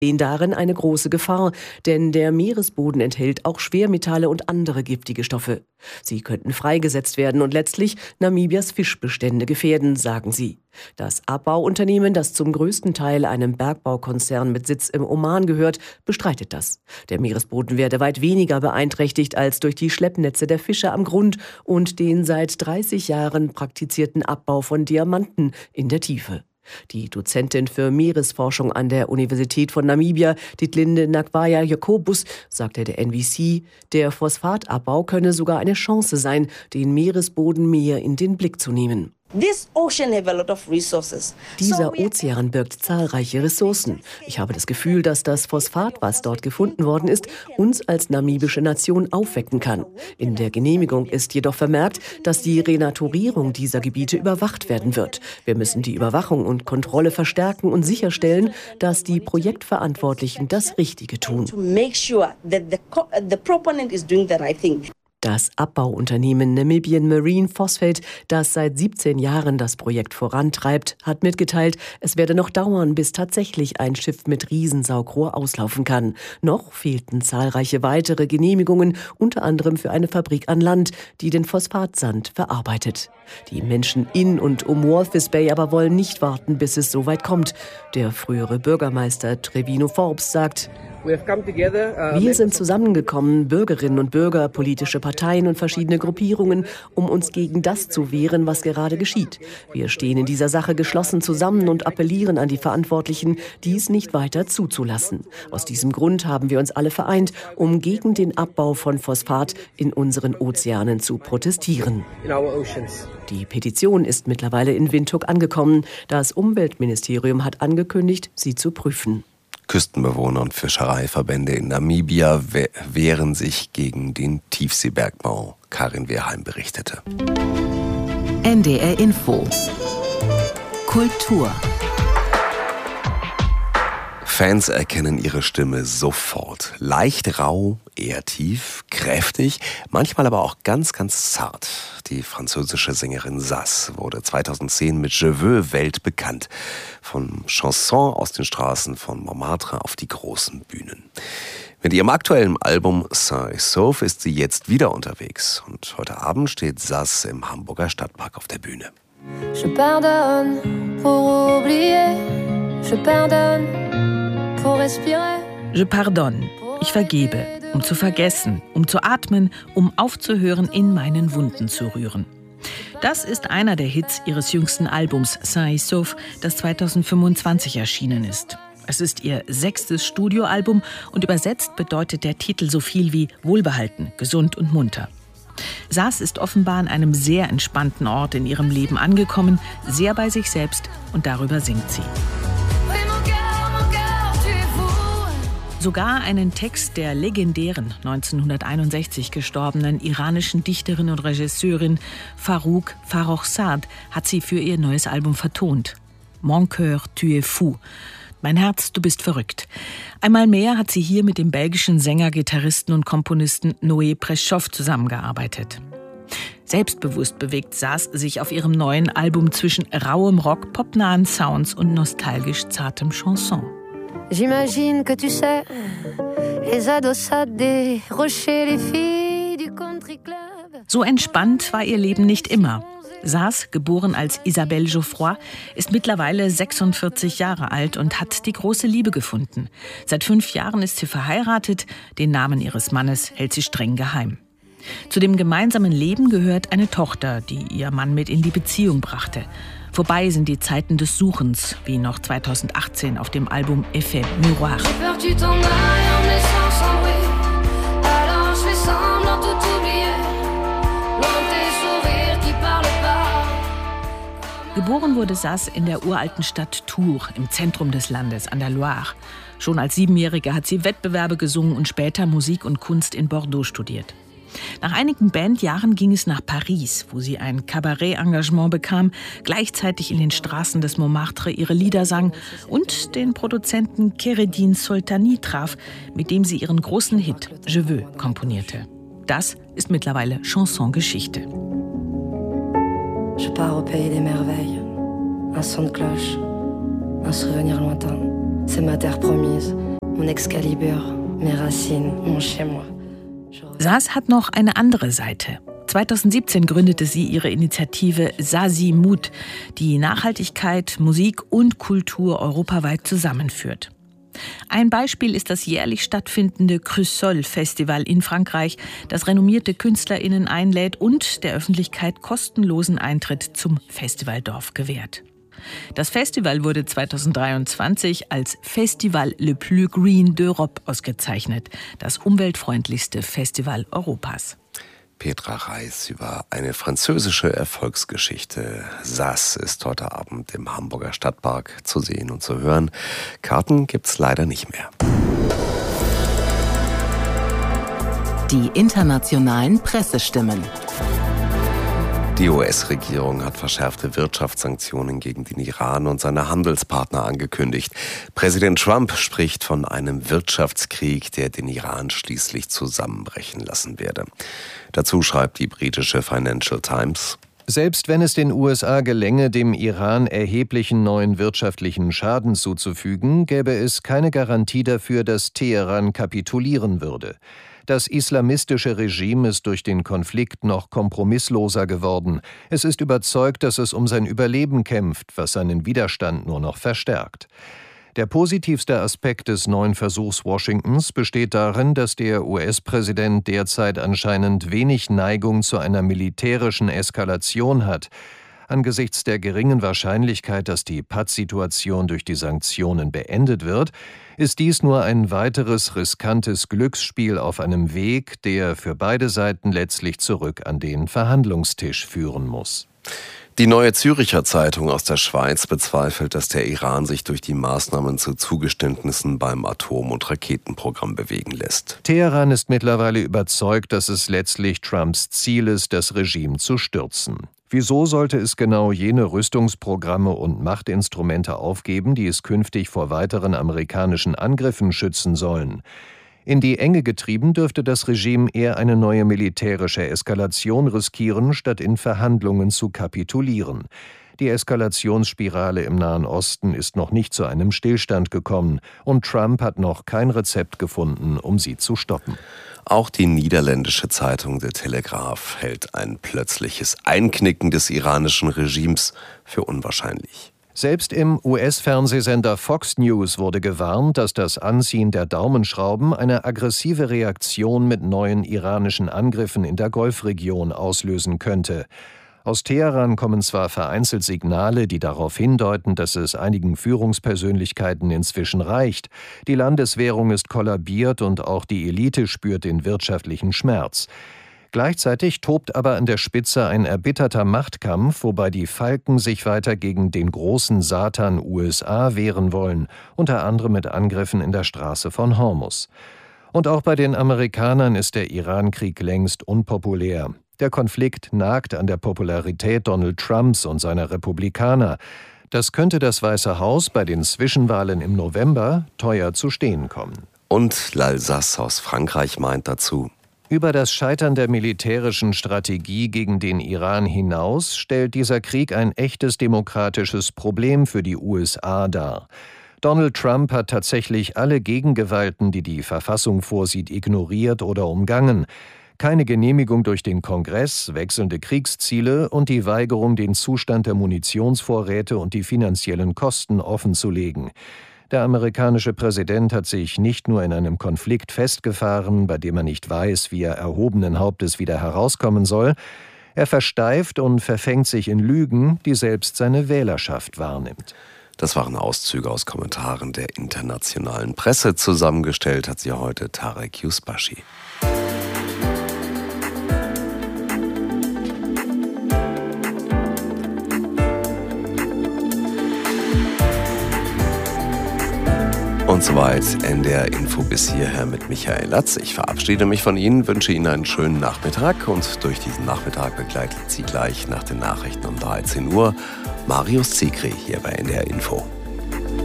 sehen darin eine große Gefahr, denn der Meeresboden enthält auch Schwermetalle und andere giftige Stoffe. Sie könnten freigesetzt werden und letztlich Namibias Fischbestände gefährden, sagen sie. Das Abbauunternehmen, das zum größten Teil einem Bergbaukonzern mit Sitz im Oman gehört, bestreitet das. Der Meeresboden werde weit weniger beeinträchtigt als durch die Schleppnetze der Fische am Grund und den seit 30 Jahren praktizierten Abbau von Diamanten in der Tiefe. Die Dozentin für Meeresforschung an der Universität von Namibia, Ditlinde Nakwaya Jacobus, sagte der NBC, der Phosphatabbau könne sogar eine Chance sein, den Meeresboden mehr in den Blick zu nehmen. Dieser Ozean birgt zahlreiche Ressourcen. Ich habe das Gefühl, dass das Phosphat, was dort gefunden worden ist, uns als namibische Nation aufwecken kann. In der Genehmigung ist jedoch vermerkt, dass die Renaturierung dieser Gebiete überwacht werden wird. Wir müssen die Überwachung und Kontrolle verstärken und sicherstellen, dass die Projektverantwortlichen das Richtige tun. Das Abbauunternehmen Namibian Marine Phosphate, das seit 17 Jahren das Projekt vorantreibt, hat mitgeteilt, es werde noch dauern, bis tatsächlich ein Schiff mit Riesensaugrohr auslaufen kann. Noch fehlten zahlreiche weitere Genehmigungen, unter anderem für eine Fabrik an Land, die den Phosphatsand verarbeitet. Die Menschen in und um Walvis Bay aber wollen nicht warten, bis es so weit kommt. Der frühere Bürgermeister Trevino Forbes sagt: Wir sind zusammengekommen, Bürgerinnen und Bürger, politische Parteien und verschiedene Gruppierungen, um uns gegen das zu wehren, was gerade geschieht. Wir stehen in dieser Sache geschlossen zusammen und appellieren an die Verantwortlichen, dies nicht weiter zuzulassen. Aus diesem Grund haben wir uns alle vereint, um gegen den Abbau von Phosphat in unseren Ozeanen zu protestieren. Die Petition ist mittlerweile in Windhoek angekommen. Das Umweltministerium hat angekündigt, sie zu prüfen. Küstenbewohner und Fischereiverbände in Namibia wehren sich gegen den Tiefseebergbau. Karin Wehrheim berichtete. NDR Info. Kultur. Fans erkennen ihre Stimme sofort. Leicht rau, eher tief, kräftig, manchmal aber auch ganz, ganz zart. Die französische Sängerin Sass wurde 2010 mit Je veux weltbekannt. Von Chanson aus den Straßen von Montmartre auf die großen Bühnen. Mit ihrem aktuellen Album Saint-Sauf ist sie jetzt wieder unterwegs. Und heute Abend steht Sass im Hamburger Stadtpark auf der Bühne. Je pardonne pour oublier, je pardonne pour respirer. Je pardonne, ich vergebe, um zu vergessen, um zu atmen, um aufzuhören, in meinen Wunden zu rühren. Das ist einer der Hits ihres jüngsten Albums Saint-Sauf, das 2025 erschienen ist. Es ist ihr 6. Studioalbum und übersetzt bedeutet der Titel so viel wie wohlbehalten, gesund und munter. Sass ist offenbar an einem sehr entspannten Ort in ihrem Leben angekommen, sehr bei sich selbst, und darüber singt sie. Sogar einen Text der legendären 1961 gestorbenen iranischen Dichterin und Regisseurin Farouk Farrokhzad hat sie für ihr neues Album vertont. Mon cœur, tu es fou. Mein Herz, du bist verrückt. Einmal mehr hat sie hier mit dem belgischen Sänger, Gitarristen und Komponisten Noé Preschoff zusammengearbeitet. Selbstbewusst bewegt Sass sich auf ihrem neuen Album zwischen rauem Rock, popnahen Sounds und nostalgisch zartem Chanson. J'imagine que tu sais, les adossades des rochers, les filles du country club. So entspannt war ihr Leben nicht immer. Sass, geboren als Isabelle Geoffroy, ist mittlerweile 46 Jahre alt und hat die große Liebe gefunden. Seit 5 Jahren ist sie verheiratet, den Namen ihres Mannes hält sie streng geheim. Zu dem gemeinsamen Leben gehört eine Tochter, die ihr Mann mit in die Beziehung brachte. Vorbei sind die Zeiten des Suchens, wie noch 2018 auf dem Album Effet Miroir. Geboren wurde Sass in der uralten Stadt Tours, im Zentrum des Landes, an der Loire. Schon als 7-Jährige hat sie Wettbewerbe gesungen und später Musik und Kunst in Bordeaux studiert. Nach einigen Bandjahren ging es nach Paris, wo sie ein Kabarett-Engagement bekam, gleichzeitig in den Straßen des Montmartre ihre Lieder sang und den Produzenten Keredine Soltani traf, mit dem sie ihren großen Hit Je veux komponierte. Das ist mittlerweile Chanson-Geschichte. Je pars au pays des merveilles, un son de cloche, un souvenir lointain, c'est ma terre promise. Excalibur, mes racines, mon chez moi. Saz hat noch eine andere Seite. 2017 gründete sie ihre Initiative Zazie Mood, die Nachhaltigkeit, Musik und Kultur europaweit zusammenführt. Ein Beispiel ist das jährlich stattfindende Cresol-Festival in Frankreich, das renommierte KünstlerInnen einlädt und der Öffentlichkeit kostenlosen Eintritt zum Festivaldorf gewährt. Das Festival wurde 2023 als Festival le plus green d'Europe ausgezeichnet, das umweltfreundlichste Festival Europas. Petra Reiss über eine französische Erfolgsgeschichte. Saz ist heute Abend im Hamburger Stadtpark zu sehen und zu hören. Karten gibt's leider nicht mehr. Die internationalen Pressestimmen. Die US-Regierung hat verschärfte Wirtschaftssanktionen gegen den Iran und seine Handelspartner angekündigt. Präsident Trump spricht von einem Wirtschaftskrieg, der den Iran schließlich zusammenbrechen lassen werde. Dazu schreibt die britische Financial Times: Selbst wenn es den USA gelänge, dem Iran erheblichen neuen wirtschaftlichen Schaden zuzufügen, gäbe es keine Garantie dafür, dass Teheran kapitulieren würde. Das islamistische Regime ist durch den Konflikt noch kompromissloser geworden. Es ist überzeugt, dass es um sein Überleben kämpft, was seinen Widerstand nur noch verstärkt. Der positivste Aspekt des neuen Versuchs Washingtons besteht darin, dass der US-Präsident derzeit anscheinend wenig Neigung zu einer militärischen Eskalation hat. Angesichts der geringen Wahrscheinlichkeit, dass die Pattsituation durch die Sanktionen beendet wird, ist dies nur ein weiteres riskantes Glücksspiel auf einem Weg, der für beide Seiten letztlich zurück an den Verhandlungstisch führen muss. Die Neue Züricher Zeitung aus der Schweiz bezweifelt, dass der Iran sich durch die Maßnahmen zu Zugeständnissen beim Atom- und Raketenprogramm bewegen lässt. Teheran ist mittlerweile überzeugt, dass es letztlich Trumps Ziel ist, das Regime zu stürzen. Wieso sollte es genau jene Rüstungsprogramme und Machtinstrumente aufgeben, die es künftig vor weiteren amerikanischen Angriffen schützen sollen? In die Enge getrieben dürfte das Regime eher eine neue militärische Eskalation riskieren, statt in Verhandlungen zu kapitulieren. Die Eskalationsspirale im Nahen Osten ist noch nicht zu einem Stillstand gekommen und Trump hat noch kein Rezept gefunden, um sie zu stoppen. Auch die niederländische Zeitung De Telegraaf hält ein plötzliches Einknicken des iranischen Regimes für unwahrscheinlich. Selbst im US-Fernsehsender Fox News wurde gewarnt, dass das Anziehen der Daumenschrauben eine aggressive Reaktion mit neuen iranischen Angriffen in der Golfregion auslösen könnte. Aus Teheran kommen zwar vereinzelt Signale, die darauf hindeuten, dass es einigen Führungspersönlichkeiten inzwischen reicht. Die Landeswährung ist kollabiert und auch die Elite spürt den wirtschaftlichen Schmerz. Gleichzeitig tobt aber an der Spitze ein erbitterter Machtkampf, wobei die Falken sich weiter gegen den großen Satan USA wehren wollen, unter anderem mit Angriffen in der Straße von Hormuz. Und auch bei den Amerikanern ist der Iran-Krieg längst unpopulär. Der Konflikt nagt an der Popularität Donald Trumps und seiner Republikaner. Das könnte das Weiße Haus bei den Zwischenwahlen im November teuer zu stehen kommen. Und l'Alsace aus Frankreich meint dazu: Über das Scheitern der militärischen Strategie gegen den Iran hinaus stellt dieser Krieg ein echtes demokratisches Problem für die USA dar. Donald Trump hat tatsächlich alle Gegengewalten, die die Verfassung vorsieht, ignoriert oder umgangen. Keine Genehmigung durch den Kongress, wechselnde Kriegsziele und die Weigerung, den Zustand der Munitionsvorräte und die finanziellen Kosten offenzulegen. Der amerikanische Präsident hat sich nicht nur in einem Konflikt festgefahren, bei dem er nicht weiß, wie er erhobenen Hauptes wieder herauskommen soll. Er versteift und verfängt sich in Lügen, die selbst seine Wählerschaft wahrnimmt. Das waren Auszüge aus Kommentaren der internationalen Presse. Zusammengestellt hat sie heute Tarek Yusbashi. Und soweit NDR Info bis hierher mit Michael Latz. Ich verabschiede mich von Ihnen, wünsche Ihnen einen schönen Nachmittag und durch diesen Nachmittag begleitet Sie gleich nach den Nachrichten um 13 Uhr Marius Ziegri hier bei NDR Info.